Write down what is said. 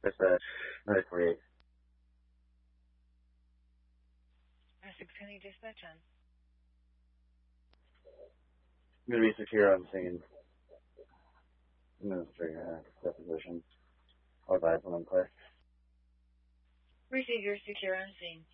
Dispatch, 948. Essex County Dispatch on. I'm going to be secure on scene. Administrator, deposition. I'll advise when I'm clear. Receive your secure on scene.